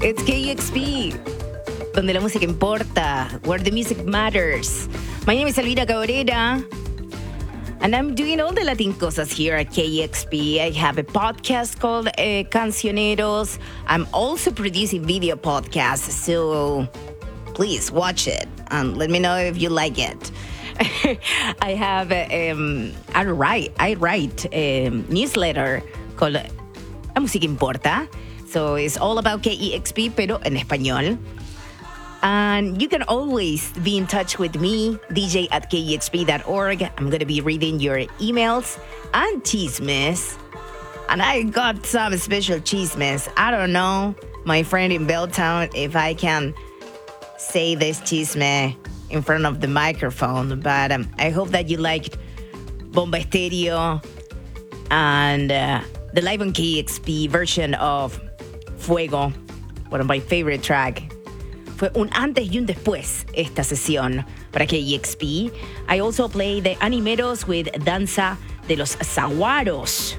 It's KEXP, donde la música importa, where the music matters. My name is Elvira Cabrera, and I'm doing all the Latin cosas here at KEXP. I have a podcast called Cancioneros. I'm also producing video podcasts, so please watch it and let me know if you like it. I have I write a newsletter called La Música Importa. So it's all about KEXP, pero en español. And you can always be in touch with me, dj@kexp.org. I'm going to be reading your emails and chismes. And I got some special chismes. I don't know, my friend in Belltown, if I can say this chisme in front of the microphone. But I hope that you liked Bomba Estéreo and the live on KEXP version of Fuego, one of my favorite track. Fue un antes y un después esta sesión para KEXP. I also play the Animeros with Danza de los Zaguaros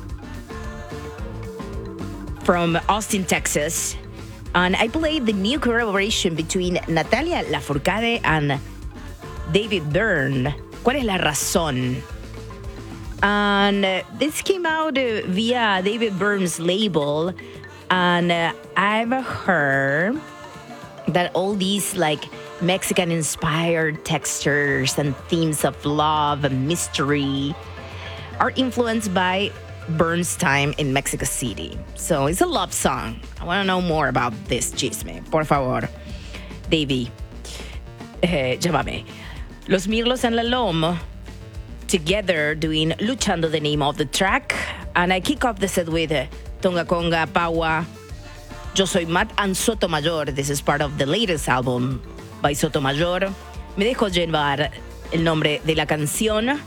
from Austin, Texas. And I played the new collaboration between Natalia Lafourcade and David Byrne. ¿Cuál es la razón? And this came out via David Byrne's label. And I've heard that all these like Mexican-inspired textures and themes of love and mystery are influenced by Byrne's time in Mexico City. So it's a love song. I want to know more about this chisme. Por favor, Davey, llámame. Los Mirlos and La Lom together doing Luchando, the name of the track. And I kick off the set with Tonga Conga, Paua, Yo Soy Matt, and Sotomayor. This is part of the latest album by Sotomayor. Me dejo llevar el nombre de la canción.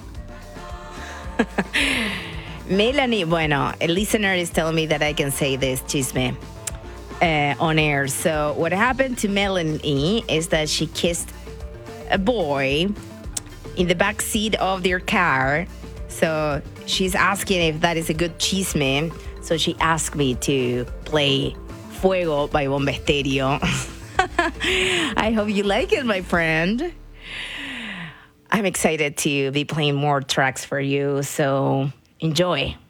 Melanie, bueno, a listener is telling me that I can say this chisme on air. So what happened to Melanie is that she kissed a boy in the back seat of their car. So she's asking if that is a good chisme. So she asked me to play Fuego by Bomba Estéreo. I hope you like it, my friend. I'm excited to be playing more tracks for you, so enjoy.